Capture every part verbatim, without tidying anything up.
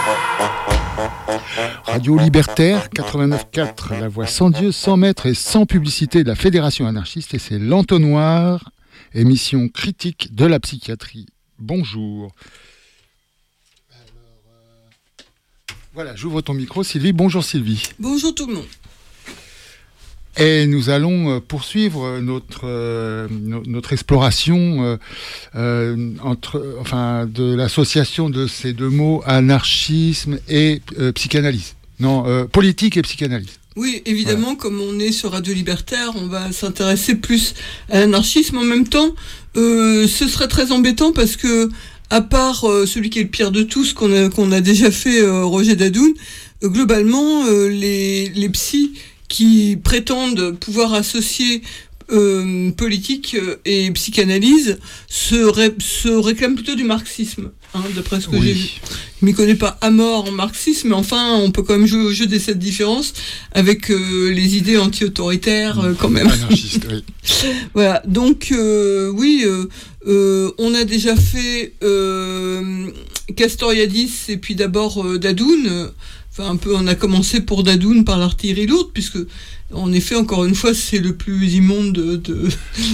Radio Libertaire quatre-vingt-neuf virgule quatre, la voix sans Dieu, sans maître et sans publicité de la Fédération anarchiste, et c'est l'Entonnoir, émission critique de la psychiatrie. Bonjour. Alors, euh... voilà, j'ouvre ton micro, Sylvie. Bonjour Sylvie. Bonjour tout le monde. Et nous allons poursuivre notre, euh, notre exploration euh, euh, entre, enfin, de l'association de ces deux mots, anarchisme et euh, psychanalyse. Non, euh, politique et psychanalyse. Oui, évidemment, voilà. Comme on est sur Radio Libertaire, on va s'intéresser plus à l'anarchisme. En même temps, euh, ce serait très embêtant parce que, à part euh, celui qui est le pire de tous, qu'on a, qu'on a déjà fait, euh, Roger Dadoun, euh, globalement, euh, les, les psys qui prétendent pouvoir associer euh, politique et psychanalyse se, ré, se réclament plutôt du marxisme, hein, d'après ce que oui. j'ai vu. Je m'y connais pas à mort en marxisme, mais enfin, on peut quand même jouer au jeu de cette différence avec euh, les idées anti-autoritaires euh, quand même. Anarchiste, oui. Voilà, donc euh, oui, euh, euh, on a déjà fait euh, Castoriadis et puis d'abord euh, Dadoun. Euh, Enfin, un peu, on a commencé pour Dadoun par l'artillerie lourde, puisque, en effet, encore une fois, c'est le plus immonde de, de,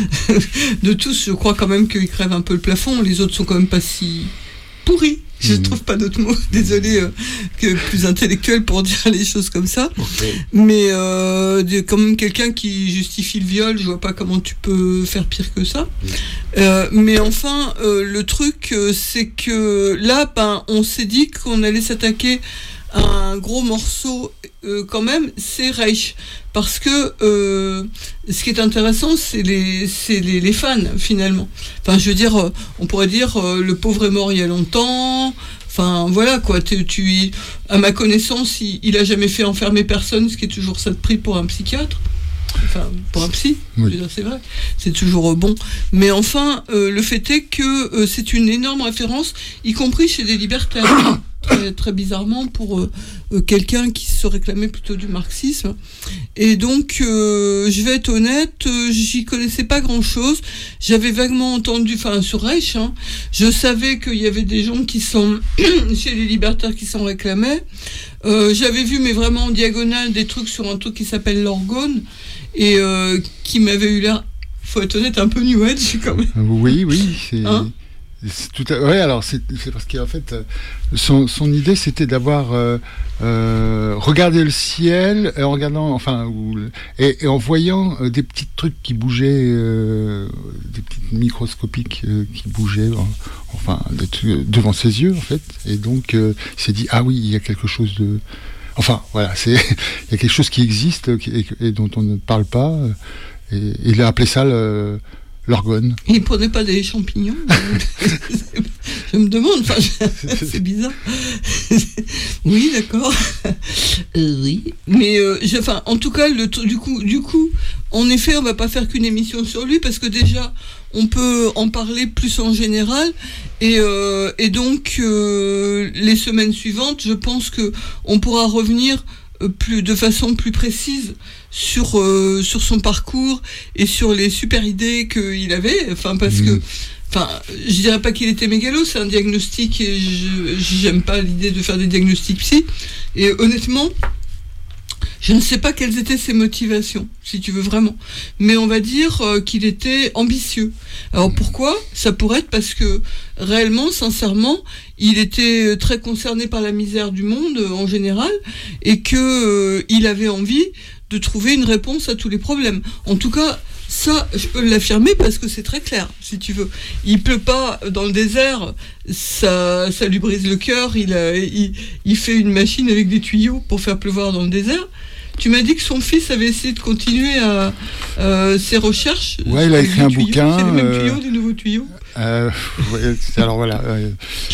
de tous. Je crois quand même qu'il crève un peu le plafond. Les autres sont quand même pas si pourris. Je ne mmh. trouve pas d'autres mots, désolé, euh, que plus intellectuel pour dire les choses comme ça. Okay. Mais euh, quand même quelqu'un qui justifie le viol, je vois pas comment tu peux faire pire que ça. Mmh. Euh, mais enfin, euh, le truc, euh, c'est que là, ben, on s'est dit qu'on allait s'attaquer un gros morceau euh, quand même, c'est Reich, parce que euh, ce qui est intéressant, c'est les, c'est les, les fans finalement. Enfin, je veux dire, euh, on pourrait dire euh, le pauvre est mort il y a longtemps. Enfin, voilà quoi. Tu, tu, à ma connaissance, il, il a jamais fait enfermer personne, ce qui est toujours ça de prix pour un psychiatre. Enfin, pour un psy, oui. Je veux dire, c'est vrai, c'est toujours euh, bon. Mais enfin, euh, le fait est que euh, c'est une énorme référence, y compris chez des libertaires. Très, très bizarrement pour euh, euh, quelqu'un qui se réclamait plutôt du marxisme. Et donc, euh, je vais être honnête, euh, j'y connaissais pas grand-chose. J'avais vaguement entendu, enfin sur Reich, hein, je savais qu'il y avait des gens qui sont chez les libertaires qui s'en réclamaient. Euh, j'avais vu, mais vraiment en diagonale, des trucs sur un truc qui s'appelle l'orgone et euh, qui m'avait eu l'air, faut être honnête, un peu new age quand même. Oui, oui, c'est... Hein C'est tout à... Ouais, alors c'est, c'est parce qu'en fait, son, son idée c'était d'avoir euh, euh, regardé le ciel et en regardant, enfin, ou, et, et en voyant euh, des petits trucs qui bougeaient, euh, des petits microscopiques euh, qui bougeaient, enfin, devant ses yeux en fait. Et donc, euh, il s'est dit ah oui, il y a quelque chose de, enfin, voilà, c'est, il y a quelque chose qui existe et, et dont on ne parle pas. Et, et il a appelé ça le l'orgone. Il prenait pas des champignons. Je me demande, enfin, je... c'est bizarre. Oui, d'accord. Euh, oui, mais euh, je, enfin, en tout cas, le du coup, du coup, en effet, on va pas faire qu'une émission sur lui parce que déjà, on peut en parler plus en général et euh, et donc euh, les semaines suivantes, je pense que on pourra revenir plus de façon plus précise sur euh, sur son parcours et sur les super idées qu'il avait, enfin parce mmh. que enfin je dirais pas qu'il était mégalo, c'est un diagnostic et je j'aime pas l'idée de faire des diagnostics psy et honnêtement je ne sais pas quelles étaient ses motivations, si tu veux vraiment. Mais on va dire euh, qu'il était ambitieux. Alors pourquoi ? Ça pourrait être parce que, réellement, sincèrement, il était très concerné par la misère du monde, euh, en général, et qu'il euh, avait envie de trouver une réponse à tous les problèmes. En tout cas, ça, je peux l'affirmer parce que c'est très clair, si tu veux. Il pleut pas dans le désert, ça, ça lui brise le cœur, il, a, il, il fait une machine avec des tuyaux pour faire pleuvoir dans le désert. Tu m'as dit que son fils avait essayé de continuer à, euh, ses recherches. Ouais, il a écrit un tuyaux. bouquin. C'est les mêmes euh, tuyaux, des nouveaux tuyaux. Euh, ouais, alors voilà. Euh,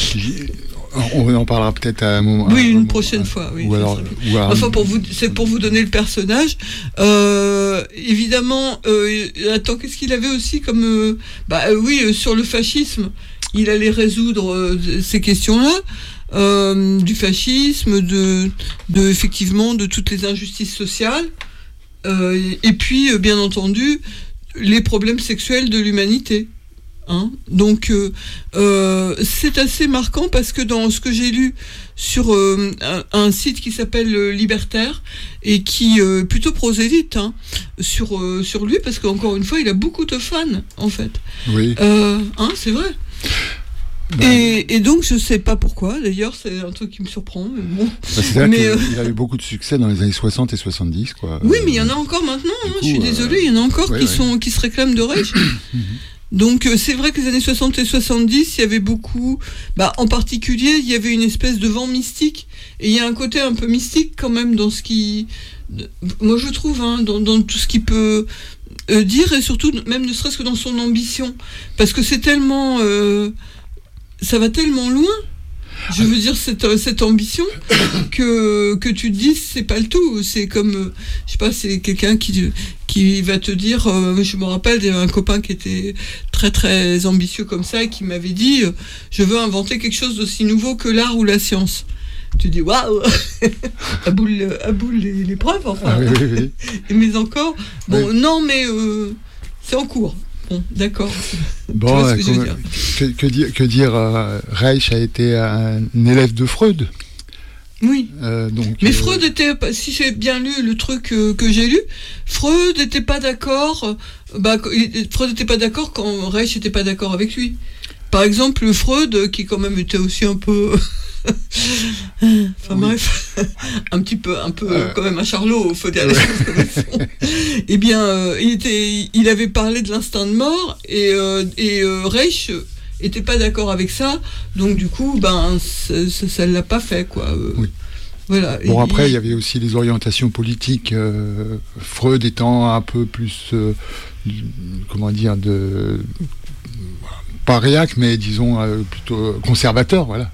on en parlera peut-être à un moment. Oui, une moment, prochaine euh, fois. Oui, ou alors, ou alors, enfin, pour vous, c'est pour vous donner le personnage. Euh, évidemment, euh, attends, qu'est-ce qu'il avait aussi comme. Euh, bah euh, oui, euh, sur le fascisme, il allait résoudre euh, ces questions-là. Euh, du fascisme, de, de effectivement de toutes les injustices sociales, euh, et puis euh, bien entendu les problèmes sexuels de l'humanité. Hein, donc euh, euh, c'est assez marquant parce que dans ce que j'ai lu sur euh, un, un site qui s'appelle euh, Libertaire et qui est euh, plutôt prosélyte hein, sur, euh, sur lui, parce qu'encore une fois il a beaucoup de fans en fait. Oui. Euh, hein, c'est vrai. Ben, et, et donc je sais pas pourquoi, d'ailleurs c'est un truc qui me surprend. Mais bon. Bah, c'est-à-dire mais, qu'il euh... il a eu beaucoup de succès dans les années soixante et soixante-dix. Quoi. Oui, mais il y en a encore maintenant, hein, coup, je suis désolée, il y en a encore euh... qui, ouais, sont, ouais. qui se réclament de Reich. Donc euh, c'est vrai que les années soixante et soixante-dix, il y avait beaucoup, bah, en particulier, il y avait une espèce de vent mystique, et il y a un côté un peu mystique quand même dans ce qui, moi je trouve, hein, dans, dans tout ce qu'il peut euh, dire, et surtout même ne serait-ce que dans son ambition, parce que c'est tellement, euh, ça va tellement loin. Je veux dire, cette, cette ambition que, que tu te dis, c'est pas le tout. C'est comme, euh, je sais pas, c'est quelqu'un qui, qui va te dire, euh, je me rappelle d'un copain qui était très très ambitieux comme ça et qui m'avait dit, euh, je veux inventer quelque chose d'aussi nouveau que l'art ou la science. Tu dis, waouh, à boule, à boule les, les preuves, enfin. Ah, oui, oui, oui. Mais encore, bon, oui. non, mais euh, c'est en cours. Bon, d'accord. Bon, euh, que, que, que dire, que dire euh, Reich a été un élève de Freud. Oui. Euh, donc, mais euh... Freud était, si j'ai bien lu le truc euh, que j'ai lu, Freud n'était pas d'accord. Bah, Freud n'était pas d'accord quand Reich n'était pas d'accord avec lui. Par exemple, Freud, qui quand même était aussi un peu. Enfin oui. bref, un petit peu, un peu euh, quand même un charlot, faut dire les choses comme elles sont. Eh bien, euh, il était, il avait parlé de l'instinct de mort et euh, et euh, Reich était pas d'accord avec ça, donc du coup, ben ça, ça, ça l'a pas fait quoi. Euh, oui. Voilà. Bon et, après, il y avait aussi les orientations politiques. Euh, Freud étant un peu plus, euh, comment dire, de pas réac, mais disons euh, plutôt conservateur, voilà.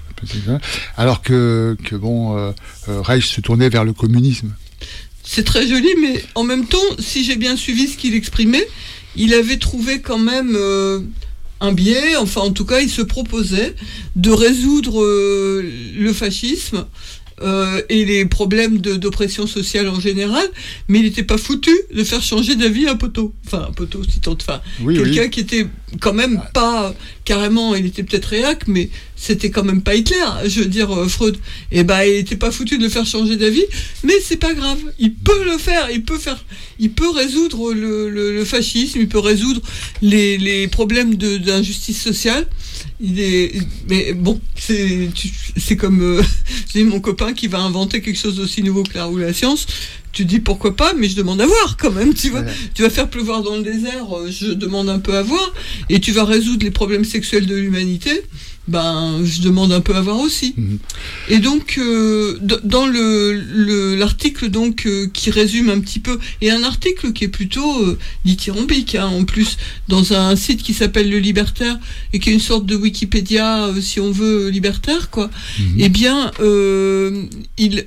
Alors que, que bon, euh, Reich se tournait vers le communisme. C'est très joli, mais en même temps, si j'ai bien suivi ce qu'il exprimait, il avait trouvé quand même euh, un biais, enfin en tout cas, il se proposait de résoudre euh, le fascisme euh, et les problèmes de, d'oppression sociale en général, mais il n'était pas foutu de faire changer d'avis un poteau. Enfin, un poteau, si tant, enfin, oui, quelqu'un oui. qui était quand même pas carrément, il était peut-être réac, mais c'était quand même pas Hitler, je veux dire, euh, Freud. Et ben, il était pas foutu de le faire changer d'avis, mais c'est pas grave. Il peut le faire, il peut faire, il peut résoudre le, le, le fascisme, il peut résoudre les, les problèmes de, d'injustice sociale. Il est, mais bon, c'est, tu, c'est comme, euh, j'ai mon copain qui va inventer quelque chose d'aussi nouveau que l'art ou la science. Tu dis pourquoi pas, mais je demande à voir quand même, tu vois. Ouais. Tu vas faire pleuvoir dans le désert, je demande un peu à voir. Et tu vas résoudre les problèmes sexuels de l'humanité, ben, je demande un peu à voir aussi. Mmh. Et donc, euh, d- dans le, le, l'article donc, euh, qui résume un petit peu, et un article qui est plutôt euh, dithyrambique, hein, en plus, dans un site qui s'appelle Le Libertaire, et qui est une sorte de Wikipédia, euh, si on veut, libertaire, quoi. Mmh. Eh bien, euh, il...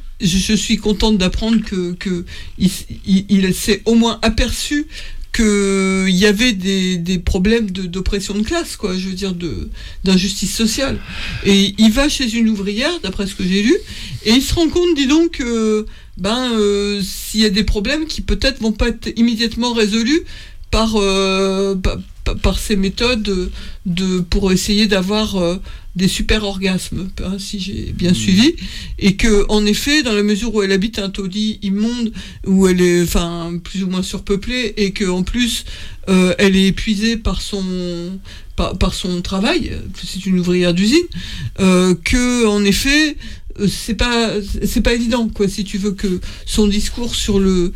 je suis contente d'apprendre que, que il, il, il s'est au moins aperçu qu'il y avait des, des problèmes de, d'oppression de classe, quoi, je veux dire, de, d'injustice sociale. Et il va chez une ouvrière, d'après ce que j'ai lu, et il se rend compte, dis donc, que ben, euh, s'il y a des problèmes qui peut-être vont pas être immédiatement résolus par, euh, par, par ces méthodes de, de, pour essayer d'avoir euh, des super orgasmes, hein, si j'ai bien mmh. suivi, et que en effet, dans la mesure où elle habite un taudis immonde, où elle est, enfin, plus ou moins surpeuplée, et que en plus, euh, elle est épuisée par son par, par son travail, c'est une ouvrière d'usine, euh, que en effet, c'est pas c'est pas évident, quoi, si tu veux que son discours sur le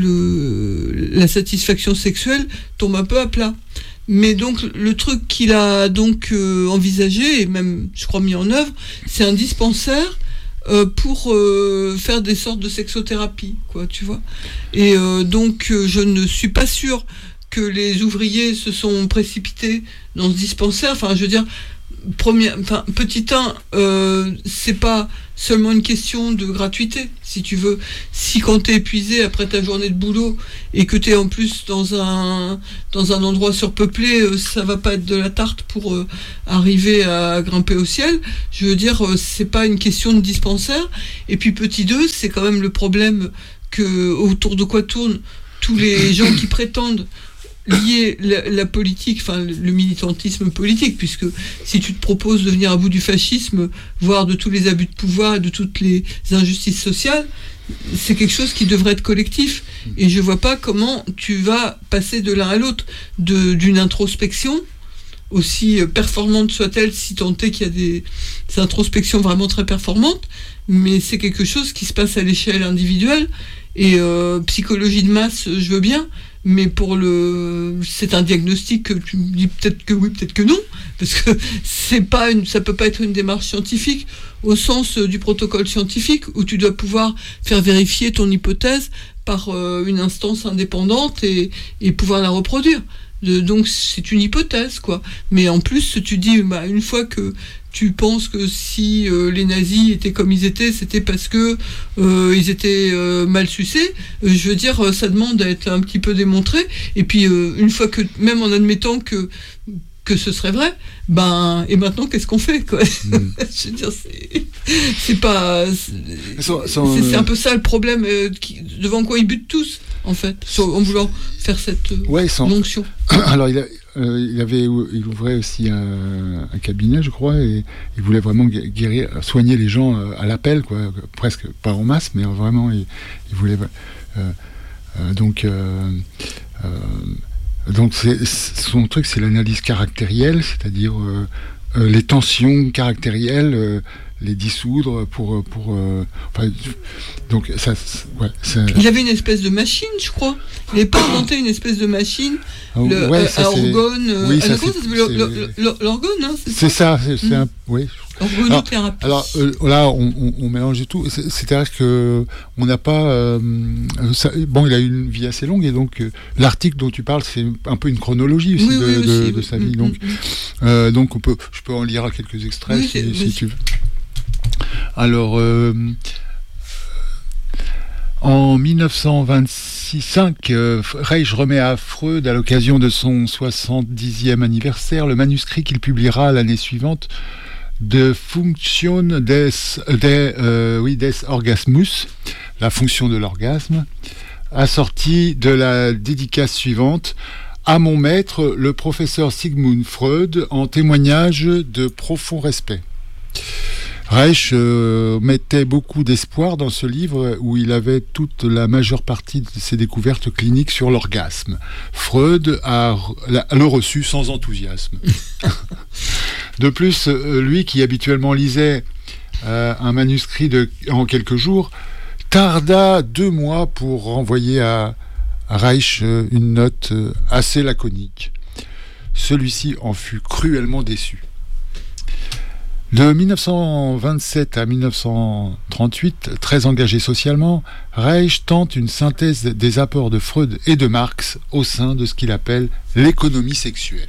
le la satisfaction sexuelle tombe un peu à plat. Mais donc le truc qu'il a donc euh, envisagé et même je crois mis en œuvre, c'est un dispensaire euh, pour euh, faire des sortes de sexothérapie, quoi, tu vois. Et euh, donc euh, je ne suis pas sûre que les ouvriers se sont précipités dans ce dispensaire. Enfin, je veux dire, premier, enfin petit un, euh, c'est pas seulement une question de gratuité, si tu veux. Si quand t'es épuisé après ta journée de boulot et que t'es en plus dans un dans un endroit surpeuplé, euh, ça va pas être de la tarte pour euh, arriver à grimper au ciel. Je veux dire, euh, c'est pas une question de dispensaire. Et puis petit deux, c'est quand même le problème que autour de quoi tournent tous les gens qui prétendent lier la, la politique, enfin le militantisme politique, puisque si tu te proposes de venir à bout du fascisme, voire de tous les abus de pouvoir et de toutes les injustices sociales, c'est quelque chose qui devrait être collectif. Et je vois pas comment tu vas passer de l'un à l'autre, de, d'une introspection, aussi performante soit-elle, si tant est qu'il y a des, des introspections vraiment très performantes, mais c'est quelque chose qui se passe à l'échelle individuelle. Et euh, psychologie de masse, je veux bien, mais pour le, c'est un diagnostic que tu me dis peut-être que oui, peut-être que non, parce que c'est pas une, ça peut pas être une démarche scientifique au sens du protocole scientifique où tu dois pouvoir faire vérifier ton hypothèse par euh, une instance indépendante et, et pouvoir la reproduire. De, donc c'est une hypothèse, quoi. Mais en plus, tu dis, bah, une fois que tu penses que si euh, les nazis étaient comme ils étaient, c'était parce que euh, ils étaient euh, mal sucés, euh, je veux dire, ça demande à être un petit peu démontré. Et puis, euh, une fois que, même en admettant que que ce serait vrai, ben, et maintenant, qu'est-ce qu'on fait, quoi? Mm. Je veux dire, c'est, c'est pas... C'est, sans, sans, c'est, c'est un peu ça le problème, euh, qui, devant quoi ils butent tous, en fait, sur, en voulant faire cette euh, ouais, sans... onction. Alors, il, a, euh, il avait il ouvrait aussi un, un cabinet, je crois, et il voulait vraiment guérir, soigner les gens à l'appel, quoi, presque pas en masse, mais vraiment, il, il voulait... Euh, euh, donc... Euh, euh, Donc c'est, son truc, c'est l'analyse caractérielle, c'est-à-dire euh, euh, les tensions caractérielles, euh, les dissoudre pour... pour euh, enfin, donc ça, ouais, ça... Il avait une espèce de machine, je crois. Il n'avait pas inventé une espèce de machine, oh, le, ouais, euh, ça, à orgone... Euh, oui, à ça, c'est, c'est, c'est, l'orgone, hein, c'est ça. C'est ça, c'est, c'est mmh. un... Oui. Orgonothérapie. Alors, alors euh, là, on, on, on mélange tout. C'est, c'est-à-dire que on n'a pas. Euh, ça, bon, il a eu une vie assez longue et donc euh, l'article dont tu parles, c'est un peu une chronologie aussi, oui, de, oui, de, aussi, de oui. sa vie. Mmh, donc, mmh. euh, donc on peut, je peux en lire quelques extraits oui, si, si tu veux. Alors, euh, en dix-neuf cent vingt-cinq, euh, Reich remet à Freud, à l'occasion de son soixante-dixième anniversaire, le manuscrit qu'il publiera l'année suivante de Funktion des, des, euh, oui, des Orgasmus, la fonction de l'orgasme, assorti de la dédicace suivante: à mon maître, le professeur Sigmund Freud, en témoignage de profond respect. Reich euh, mettait beaucoup d'espoir dans ce livre où il avait toute la majeure partie de ses découvertes cliniques sur l'orgasme. Freud a, a le reçu sans enthousiasme. De plus, lui qui habituellement lisait euh, un manuscrit de, en quelques jours, tarda deux mois pour renvoyer à, à Reich une note assez laconique. Celui-ci en fut cruellement déçu. De dix-neuf cent vingt-sept à dix-neuf cent trente-huit, très engagé socialement, Reich tente une synthèse des apports de Freud et de Marx au sein de ce qu'il appelle l'économie sexuelle.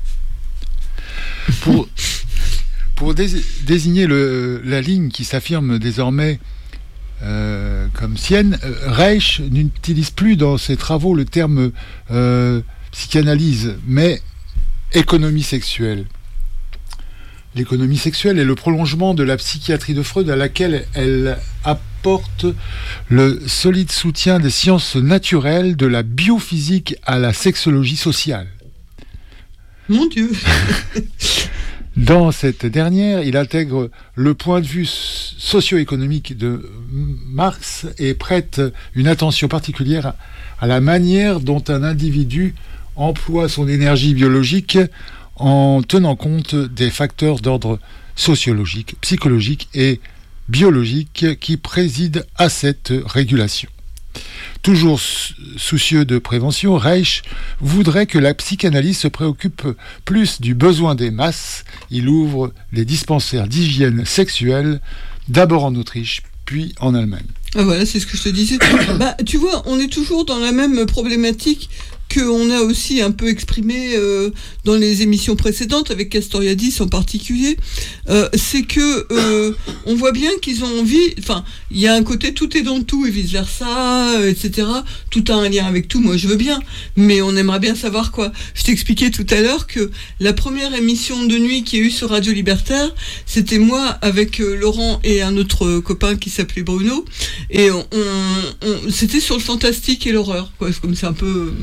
Pour, pour dés, désigner le, la ligne qui s'affirme désormais euh, comme sienne, Reich n'utilise plus dans ses travaux le terme euh, psychanalyse, mais économie sexuelle. L'économie sexuelle est le prolongement de la psychiatrie de Freud, à laquelle elle apporte le solide soutien des sciences naturelles, de la biophysique à la sexologie sociale. Mon Dieu. Dans cette dernière, il intègre le point de vue socio-économique de Marx et prête une attention particulière à la manière dont un individu emploie son énergie biologique en tenant compte des facteurs d'ordre sociologique, psychologique et biologique qui président à cette régulation. Toujours soucieux de prévention, Reich voudrait que la psychanalyse se préoccupe plus du besoin des masses. Il ouvre les dispensaires d'hygiène sexuelle, d'abord en Autriche, puis en Allemagne. Ah voilà, c'est ce que je te disais. Bah, tu vois, on est toujours dans la même problématique qu'on a aussi un peu exprimé euh, dans les émissions précédentes, avec Castoriadis en particulier, euh, c'est que euh, on voit bien qu'ils ont envie, enfin, il y a un côté tout est dans tout et vice-versa, et cetera. Tout a un lien avec tout, moi je veux bien, mais on aimerait bien savoir quoi. Je t'expliquais tout à l'heure que la première émission de nuit qu'il y a eu sur Radio Libertaire, c'était moi avec euh, Laurent et un autre euh, copain qui s'appelait Bruno, et on, on, on, c'était sur le fantastique et l'horreur, quoi. Comme c'est un peu mon rayon,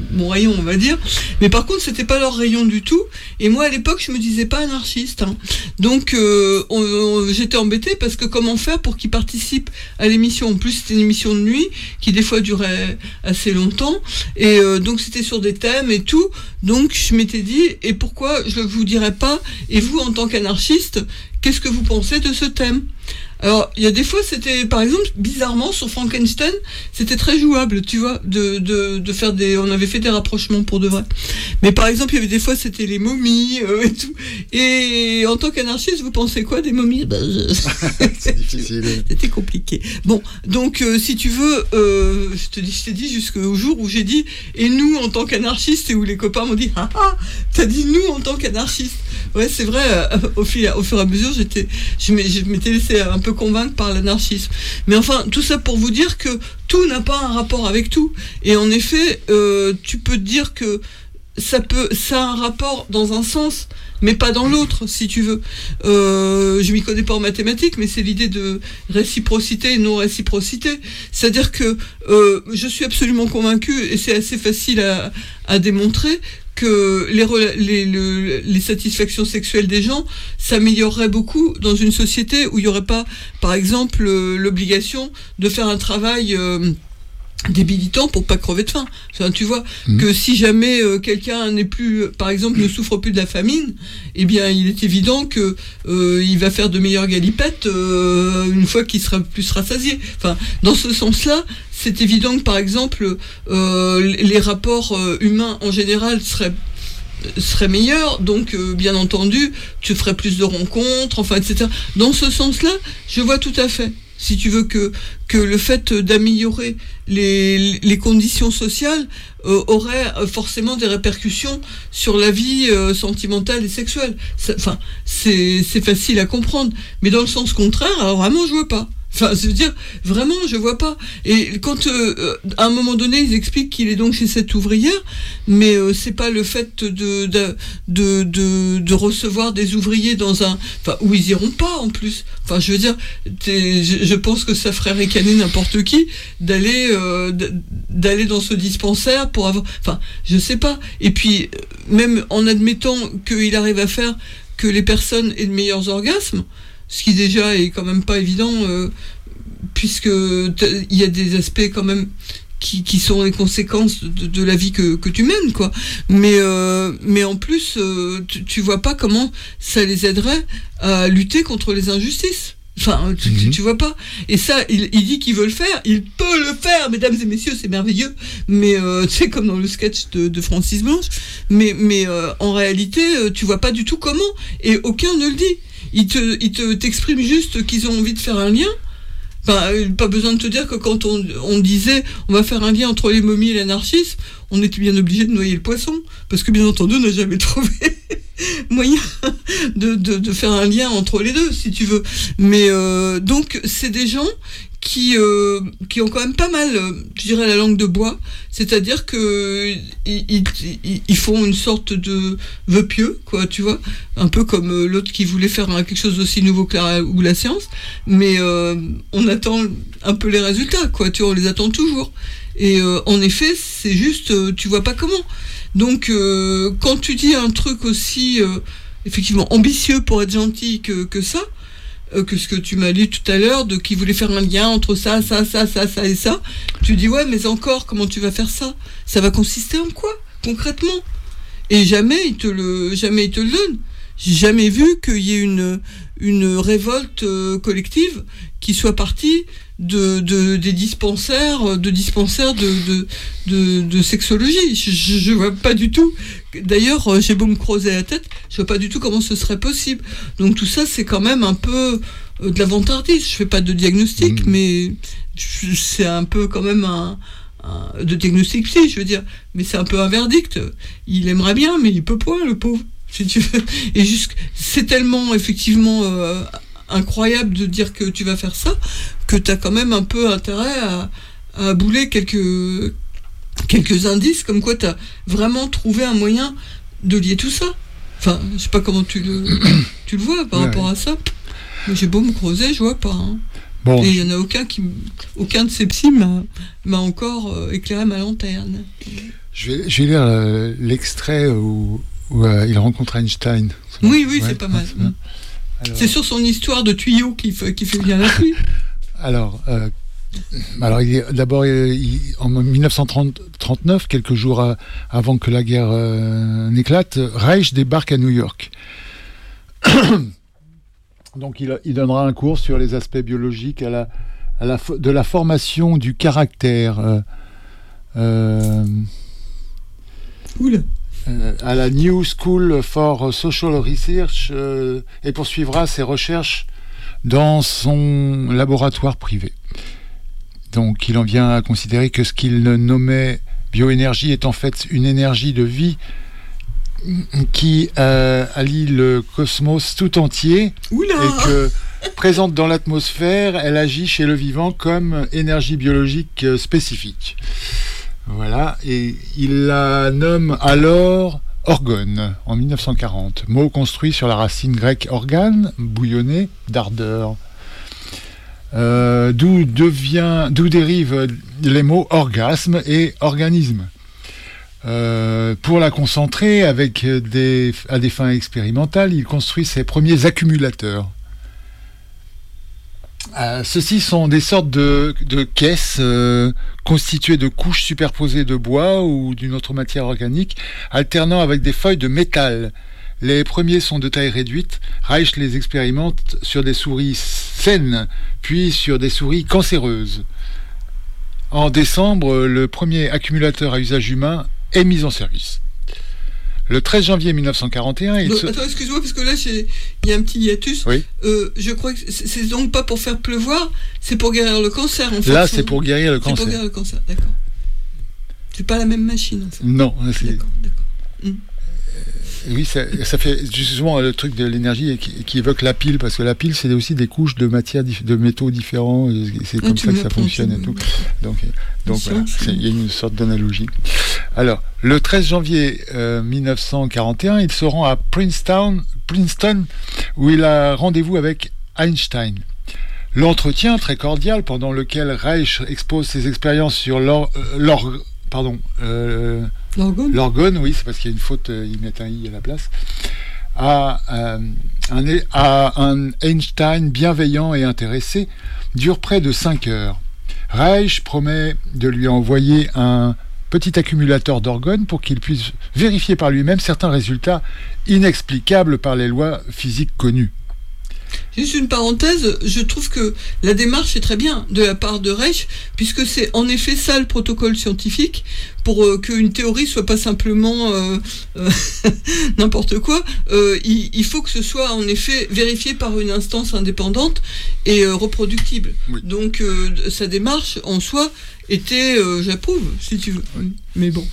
rayon, on va dire. Mais par contre, c'était pas leur rayon du tout. Et moi, à l'époque, je me disais pas anarchiste. Hein. Donc, euh, on, on, j'étais embêtée parce que comment faire pour qu'ils participent à l'émission. En plus, c'était une émission de nuit qui des fois durait assez longtemps. Et euh, donc, c'était sur des thèmes et tout. Donc, je m'étais dit, et pourquoi je ne vous dirais pas, et vous, en tant qu'anarchiste, qu'est-ce que vous pensez de ce thème ? Alors, il y a des fois, c'était, par exemple, bizarrement, sur Frankenstein, c'était très jouable, tu vois, de, de, de faire des... On avait fait des rapprochements pour de vrai. Mais par exemple, il y avait des fois, c'était les momies euh, et tout. Et en tant qu'anarchiste, vous pensez quoi des momies ? Ben, je... C'est difficile. C'était compliqué. Bon, donc, euh, si tu veux, euh, je te dis, je t'ai dit jusqu'au jour où j'ai dit, et nous, en tant qu'anarchistes, et où les copains m'ont dit, ah ah, t'as dit nous, en tant qu'anarchistes. Ouais, c'est vrai, euh, au, fil, au fur et à mesure, j'étais, je m'étais laissé un peu convaincre par l'anarchisme. Mais enfin, tout ça pour vous dire que tout n'a pas un rapport avec tout. Et en effet, euh, tu peux dire que ça peut, ça a un rapport dans un sens, mais pas dans l'autre, si tu veux. Euh, je m'y connais pas en mathématiques, mais c'est l'idée de réciprocité et non-réciprocité. C'est-à-dire que euh, je suis absolument convaincue, et c'est assez facile à, à démontrer, que les, les, les, les satisfactions sexuelles des gens s'amélioreraient beaucoup dans une société où il n'y aurait pas, par exemple, l'obligation de faire un travail euh, débilitant pour pas crever de faim. Enfin, tu vois, mmh. que si jamais euh, quelqu'un n'est plus, par exemple, ne souffre plus de la famine, eh bien, il est évident que euh, il va faire de meilleures galipettes euh, une fois qu'il sera plus rassasié. Enfin, dans ce sens-là, c'est évident que, par exemple, euh, les rapports euh, humains en général seraient serait meilleur, donc euh, bien entendu tu ferais plus de rencontres, enfin, et cetera. Dans ce sens-là, je vois tout à fait, si tu veux, que, que le fait d'améliorer les, les conditions sociales euh, aurait forcément des répercussions sur la vie euh, sentimentale et sexuelle. Enfin, c'est facile à comprendre, mais dans le sens contraire, alors vraiment je vois pas. Enfin, je veux dire, vraiment, je vois pas. Et quand, euh, à un moment donné, ils expliquent qu'il est donc chez cette ouvrière, mais euh, c'est pas le fait de de, de de de recevoir des ouvriers dans un, enfin, où ils iront pas en plus. Enfin, je veux dire, je, je pense que ça ferait ricaner n'importe qui d'aller euh, d'aller dans ce dispensaire pour avoir, enfin, je sais pas. Et puis, même en admettant qu'il arrive à faire que les personnes aient de meilleurs orgasmes, ce qui déjà est quand même pas évident, euh, puisque il y a des aspects quand même qui, qui sont les conséquences de, de la vie que, que tu mènes, quoi. Mais, euh, mais en plus, euh, tu, tu vois pas comment ça les aiderait à lutter contre les injustices. Enfin, tu, mm-hmm. tu, tu vois pas. Et ça, il, il dit qu'il veut le faire, il peut le faire, mesdames et messieurs, c'est merveilleux. Mais euh, tu sais, comme dans le sketch de, de Francis Blanche. Mais, mais euh, en réalité, tu vois pas du tout comment. Et aucun ne le dit. Ils te, ils te, t'expriment juste qu'ils ont envie de faire un lien. Enfin, pas besoin de te dire que quand on, on disait on va faire un lien entre les momies et l'anarchisme, on était bien obligé de noyer le poisson. Parce que bien entendu, on n'a jamais trouvé moyen de, de, de faire un lien entre les deux, si tu veux. Mais euh, donc, c'est des gens qui, euh, qui ont quand même pas mal, je dirais, la langue de bois. C'est-à-dire que ils, ils, ils font une sorte de vœu pieux, quoi, tu vois, un peu comme l'autre qui voulait faire quelque chose d'aussi nouveau que la, ou la science, mais euh, on attend un peu les résultats, quoi, tu vois, on les attend toujours. Et euh, en effet, c'est juste, euh, tu vois pas comment. Donc, euh, quand tu dis un truc aussi, euh, effectivement, ambitieux pour être gentil que, que ça, que ce que tu m'as lu tout à l'heure, de qui voulait faire un lien entre ça, ça, ça, ça, ça et ça, tu dis ouais, mais encore, comment tu vas faire ça? Ça va consister en quoi, concrètement? Et jamais il te le, jamais il te le donne. J'ai jamais vu qu'il y ait une, une révolte euh, collective qui soit partie de, de, des dispensaires, de dispensaires de, de, de, de sexologie. Je, je, je vois pas du tout. D'ailleurs, j'ai beau me creuser la tête, je vois pas du tout comment ce serait possible. Donc tout ça, c'est quand même un peu euh, de la vantardise. Je fais pas de diagnostic, mmh. mais c'est un peu quand même un, un de diagnostic psy, je veux dire. Mais c'est un peu un verdict. Il aimerait bien, mais il peut pas, le pauvre. Si tu veux. Et juste, c'est tellement effectivement euh, incroyable de dire que tu vas faire ça, que tu as quand même un peu intérêt à, à bouler quelques, quelques indices, comme quoi tu as vraiment trouvé un moyen de lier tout ça. Enfin, je sais pas comment tu le, tu le vois par ouais, rapport ouais. à ça. Mais j'ai beau me creuser, je vois pas. Hein. Bon, et il n'y en a aucun qui, aucun de ces psys m'a, m'a encore euh, éclairé ma lanterne. Je vais, je vais lire euh, l'extrait où, où euh, il rencontre Einstein. Oui, oui, ouais, c'est pas mal. C'est, Mmh. Alors... c'est sur son histoire de tuyau qui fait, qui fait bien la pluie. Alors, euh, alors il est, d'abord, il, en dix-neuf cent trente-neuf, quelques jours à, avant que la guerre euh, n'éclate, Reich débarque à New York. Donc il, il donnera un cours sur les aspects biologiques à la, à la, de la formation du caractère. Euh, euh, Oula. Euh, à la New School for Social Research euh, et poursuivra ses recherches dans son laboratoire privé. Donc il en vient à considérer que ce qu'il nommait bioénergie est en fait une énergie de vie qui euh, allie le cosmos tout entier. Oula. Et que, présente dans l'atmosphère, elle agit chez le vivant comme énergie biologique spécifique. Voilà, et il la nomme alors orgone en dix-neuf cent quarante, mot construit sur la racine grecque organe, bouillonné, d'ardeur. Euh, d'où devient, d'où dérivent les mots orgasme et organisme. Euh, pour la concentrer avec des, à des fins expérimentales, il construit ses premiers accumulateurs. Euh, ceux-ci sont des sortes de, de caisses euh, constituées de couches superposées de bois ou d'une autre matière organique, alternant avec des feuilles de métal. Les premiers sont de taille réduite. Reich les expérimente sur des souris saines, puis sur des souris cancéreuses. En décembre, le premier accumulateur à usage humain est mis en service. Le treize janvier mille neuf cent quarante et un... Il donc, se... Attends, excuse-moi, parce que là, il y a un petit hiatus. Oui. Euh, je crois que c'est, c'est donc pas pour faire pleuvoir, c'est pour guérir le cancer, en fait. Là, c'est pour guérir le c'est cancer. C'est pour guérir le cancer, d'accord. C'est pas la même machine, en fait. Non, c'est... D'accord, d'accord. Hum. Oui, ça, ça fait justement le truc de l'énergie qui, qui évoque la pile, parce que la pile, c'est aussi des couches de matière, de métaux différents, et c'est comme ah, ça que ça fonctionne et tout. Donc, donc voilà, il y a une sorte d'analogie. Alors, le treize janvier euh, mille neuf cent quarante et un, il se rend à Princeton, Princeton, où il a rendez-vous avec Einstein. L'entretien très cordial, pendant lequel Reich expose ses expériences sur l'or, euh, l'or, pardon, euh, L'orgone. L'orgone, oui, c'est parce qu'il y a une faute, euh, ils mettent un i à la place. À, euh, un, à un Einstein bienveillant et intéressé, dure près de cinq heures. Reich promet de lui envoyer un petit accumulateur d'orgone pour qu'il puisse vérifier par lui-même certains résultats inexplicables par les lois physiques connues. Juste une parenthèse, je trouve que la démarche est très bien de la part de Reich, puisque c'est en effet ça le protocole scientifique, pour euh, qu'une théorie soit pas simplement euh, euh, n'importe quoi. Euh, il, il faut que ce soit en effet vérifié par une instance indépendante et euh, reproductible. Oui. Donc euh, sa démarche en soi était, euh, j'approuve, si tu veux. Oui. Mais bon.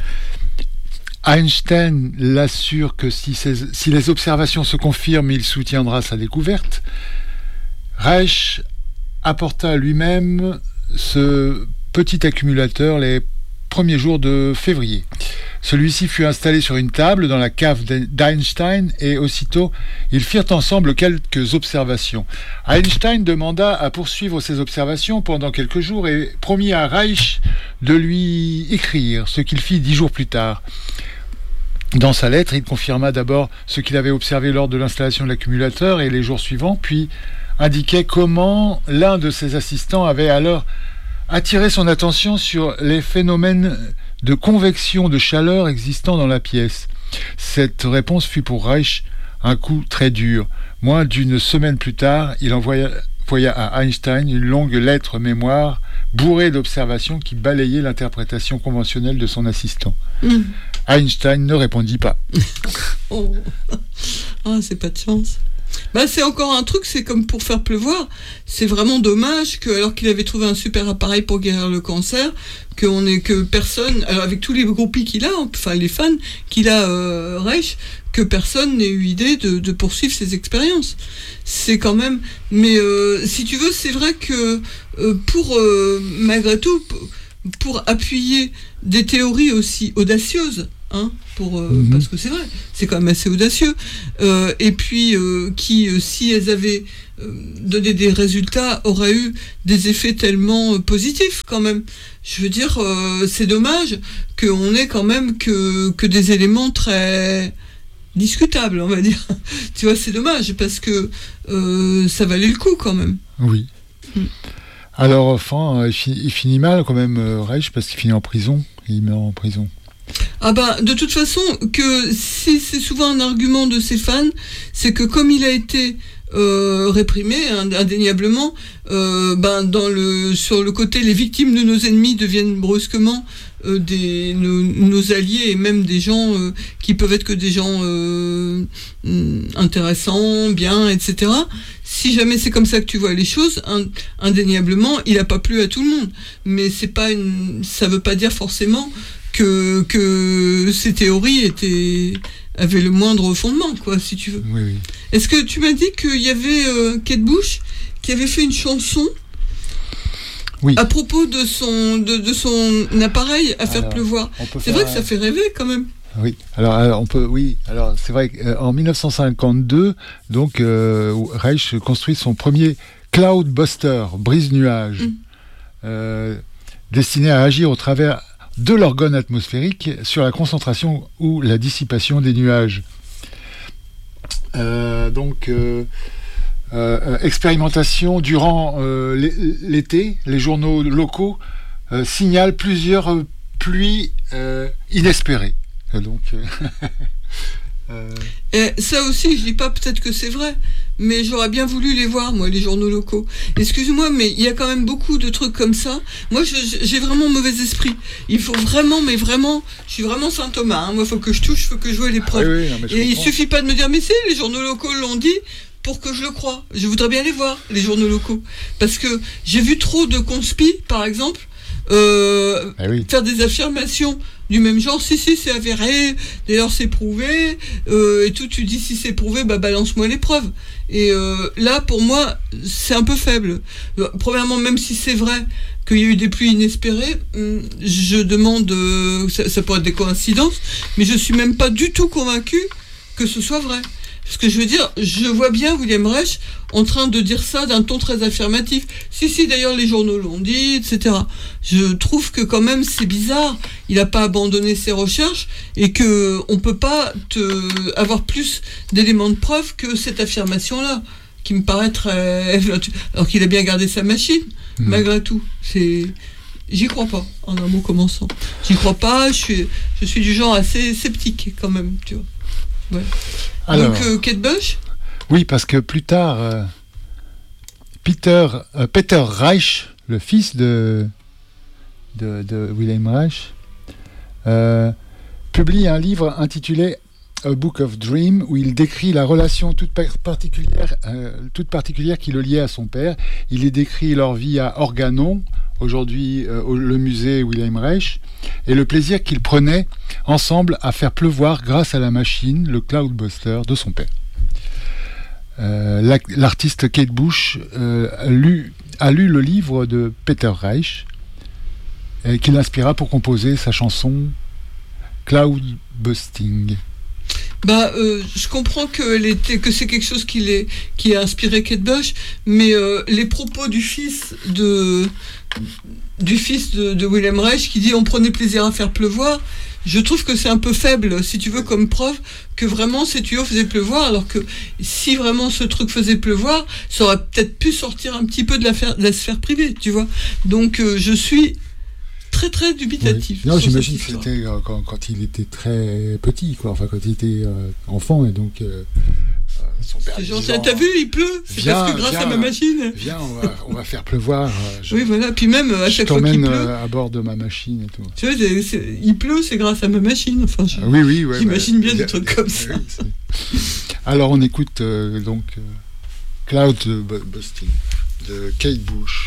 Einstein l'assure que si, ces, si les observations se confirment, il soutiendra sa découverte. Reich apporta lui-même ce petit accumulateur les premiers jours de février. Celui-ci fut installé sur une table dans la cave d'Einstein et aussitôt, ils firent ensemble quelques observations. Einstein demanda à poursuivre ses observations pendant quelques jours et promit à Reich de lui écrire, ce qu'il fit dix jours plus tard. Dans sa lettre, il confirma d'abord ce qu'il avait observé lors de l'installation de l'accumulateur et les jours suivants, puis indiquait comment l'un de ses assistants avait alors attiré son attention sur les phénomènes de convection de chaleur existant dans la pièce. Cette réponse fut pour Reich un coup très dur. Moins d'une semaine plus tard, il envoya, envoya à Einstein une longue lettre mémoire bourrée d'observations qui balayait l'interprétation conventionnelle de son assistant. Mmh. Einstein ne répondit pas. Oh, ah, c'est pas de chance. Bah, c'est encore un truc, c'est comme pour faire pleuvoir. C'est vraiment dommage que, alors qu'il avait trouvé un super appareil pour guérir le cancer, qu'on ait que personne, alors avec tous les groupies qu'il a, enfin les fans qu'il a, euh, Reich, que personne n'ait eu idée de, de poursuivre ses expériences. C'est quand même. Mais euh, si tu veux, c'est vrai que euh, pour euh, malgré tout, pour appuyer des théories aussi audacieuses, hein, pour, euh, mm-hmm. parce que c'est vrai, c'est quand même assez audacieux. Euh, et puis, euh, qui, euh, si elles avaient euh, donné des résultats, auraient eu des effets tellement euh, positifs quand même. Je veux dire, euh, c'est dommage qu'on ait quand même que, que des éléments très discutables, on va dire. Tu vois, c'est dommage, parce que euh, ça valait le coup quand même. Oui. Mm. Alors, enfin, il finit mal quand même, Reich, parce qu'il finit en prison. Il meurt en prison. Ah bah, de toute façon, que si c'est souvent un argument de ses fans, c'est que comme il a été euh, réprimé, indéniablement, euh, ben, dans le, sur le côté, les victimes de nos ennemis deviennent brusquement euh, des, nos, nos alliés, et même des gens euh, qui peuvent être que des gens euh, intéressants, bien, et cetera. Si jamais c'est comme ça que tu vois les choses, indéniablement, il n'a pas plu à tout le monde. Mais c'est pas une, ça veut pas dire forcément que, que ces théories étaient, avaient le moindre fondement, quoi, si tu veux. Oui, oui. Est-ce que tu m'as dit qu'il y avait euh, Kate Bush qui avait fait une chanson oui. à propos de son, de, de son appareil à faire alors, pleuvoir? C'est faire vrai que ça fait rêver quand même. Oui, alors, alors on peut, oui, alors c'est vrai qu'en dix-neuf cent cinquante-deux, donc euh, Reich construit son premier Cloudbuster, brise-nuage, mmh. euh, destiné à agir au travers de l'orgone atmosphérique sur la concentration ou la dissipation des nuages. Euh, donc, euh, euh, expérimentation durant euh, l'été, les journaux locaux euh, signalent plusieurs euh, pluies euh, inespérées. Donc, euh... Et ça aussi, je dis pas peut-être que c'est vrai, mais j'aurais bien voulu les voir, moi, les journaux locaux. Excuse-moi, mais il y a quand même beaucoup de trucs comme ça. Moi, je, j'ai vraiment mauvais esprit. Il faut vraiment, mais vraiment, je suis vraiment Saint Thomas. Hein. Moi, il faut que je touche, il faut que je vois les preuves. Oui, oui, non, mais je Et comprends. il suffit pas de me dire, mais si, les journaux locaux l'ont dit, pour que je le croie. Je voudrais bien les voir, les journaux locaux. Parce que j'ai vu trop de conspi, par exemple, euh, ah oui. faire des affirmations du même genre, si si c'est avéré, d'ailleurs c'est prouvé, euh, et tout, tu dis si c'est prouvé, bah balance-moi les preuves. Et euh, là pour moi c'est un peu faible. Euh, premièrement, même si c'est vrai qu'il y a eu des pluies inespérées, je demande, euh, ça, ça pourrait être des coïncidences, mais je suis même pas du tout convaincu que ce soit vrai. Ce que je veux dire, je vois bien William Reich en train de dire ça d'un ton très affirmatif. Si, si, d'ailleurs, les journaux l'ont dit, et cetera. Je trouve que quand même, c'est bizarre. Il n'a pas abandonné ses recherches et que on peut pas te avoir plus d'éléments de preuve que cette affirmation-là, qui me paraît très... Alors qu'il a bien gardé sa machine, mmh. malgré tout. C'est... J'y crois pas, en un mot commençant. J'y crois pas, je suis, je suis du genre assez sceptique, quand même, tu vois. Ouais. Alors, donc, euh, Kate Bush ? Oui, parce que plus tard, euh, Peter, euh, Peter Reich, le fils de, de, de Wilhelm Reich, euh, publie un livre intitulé A Book of Dreams, où il décrit la relation toute particulière, euh, toute particulière qui le liait à son père. Il y décrit leur vie à Organon, aujourd'hui euh, le musée Wilhelm Reich, et le plaisir qu'ils prenaient ensemble à faire pleuvoir grâce à la machine, le Cloudbuster, de son père. Euh, l'artiste Kate Bush euh, a, lu, a lu le livre de Peter Reich, et qui l'inspira pour composer sa chanson Cloudbusting. Bah, euh, je comprends que, était, que c'est quelque chose qui, les, qui a inspiré Kate Bush, mais euh, les propos du fils de, du fils de, de Wilhelm Reich qui dit on prenait plaisir à faire pleuvoir, je trouve que c'est un peu faible, si tu veux, comme preuve que vraiment ces tuyaux faisaient pleuvoir, alors que si vraiment ce truc faisait pleuvoir, ça aurait peut-être pu sortir un petit peu de la, de la sphère privée, tu vois. Donc euh, je suis très très dubitatif. Oui. Non, j'imagine que c'était euh, quand, quand il était très petit, quoi. Enfin, quand il était euh, enfant, et donc euh, son père. C'est gentil. T'as vu, il pleut. C'est viens, parce que grâce viens, à ma machine. Viens, on va, on va faire pleuvoir. Euh, je, oui, voilà. Puis même à chaque fois qu'il pleut, euh, à bord de ma machine et tout. Tu vois, c'est, c'est, il pleut, c'est grâce à ma machine. Enfin, je, oui, oui, ouais, j'imagine bah, bien des trucs comme ça. Oui, alors, on écoute euh, donc euh, Cloud Busting de Kate Bush.